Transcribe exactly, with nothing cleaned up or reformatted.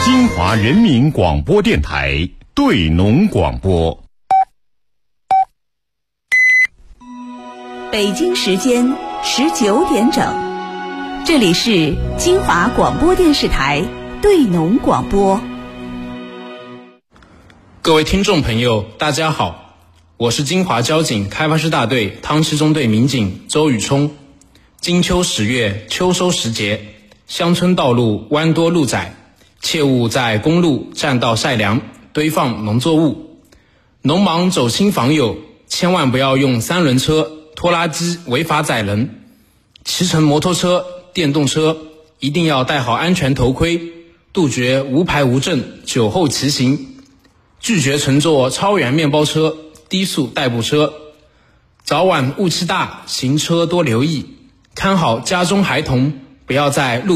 金华人民广播电台对农广播。 北京时间十九点整，这里是金华广播电视台对农广播。 各位听众朋友，大家好，我是金华交警开发师大队汤溪中队民警周宇冲。金秋十月，秋收时节，乡村道路弯多路窄，切勿在公路、栈道晒粮、堆放农作物。农忙走亲访友，千万不要用三轮车、拖拉机违法载人。骑乘摩托车、电动车一定要戴好安全头盔，杜绝无牌无证、酒后骑行，拒绝乘坐超员面包车、低速代步车。早晚雾气大，行车多留意，看好家中孩童，不要在路